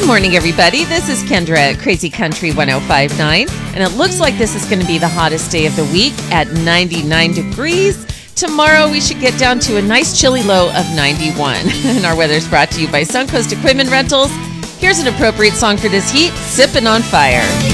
Good morning, everybody. This is Kendra at Crazy Country 105.9, and it looks like this is going to be the hottest day of the week at 99 degrees. Tomorrow, we should get down to a nice chilly low of 91. And our weather is brought to you by Suncoast Equipment Rentals. Here's an appropriate song for this heat, Sippin' on Fire.